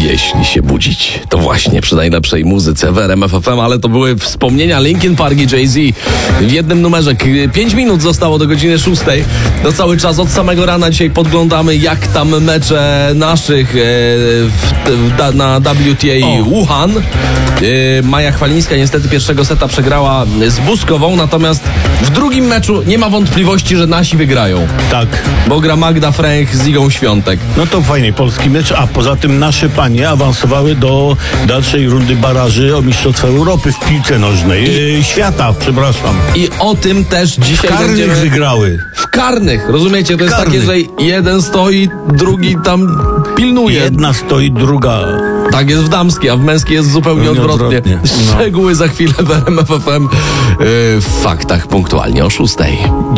Jeśli się budzić, to właśnie przy najlepszej muzyce w RMF FM, ale to były wspomnienia Linkin Park i Jay-Z w jednym numerze. 5 minut zostało do godziny 6. No cały czas od samego rana dzisiaj podglądamy, jak tam mecze naszych na WTA Wuhan. Maja Chwalińska niestety pierwszego seta przegrała z Buskową, natomiast w drugim meczu nie ma wątpliwości, że nasi wygrają. Tak. Bo gra Magda Fręch z Igą Świątek. No to fajnie, polski mecz, a poza tym nasze panie awansowały do dalszej rundy baraży o Mistrzostwa Europy w piłce nożnej. Świata, przepraszam. I o tym też dzisiaj Karnych wygrały. W karnych, rozumiecie? To jest takie, że jeden stoi, drugi tam pilnuje. Jedna stoi, druga. Tak jest w damskiej, a w męskiej jest zupełnie odwrotnie. No. Szczegóły za chwilę w RMF FM w faktach punktualnie o 6.